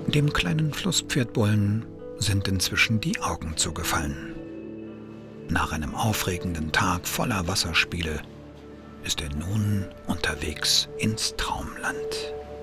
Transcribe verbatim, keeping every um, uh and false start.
Dem kleinen Flusspferdbullen sind inzwischen die Augen zugefallen. Nach einem aufregenden Tag voller Wasserspiele ist er nun unterwegs ins Traumland.